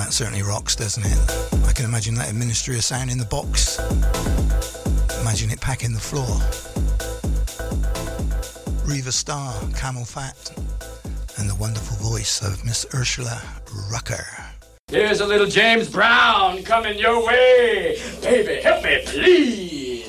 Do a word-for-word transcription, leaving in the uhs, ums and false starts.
That certainly rocks, doesn't it? I can imagine that in Ministry of Sound in the box. Imagine it packing the floor. Reva Starr, Camel Fat, and the wonderful voice of Miss Ursula Rucker. Here's a little James Brown coming your way. Baby, help me, please.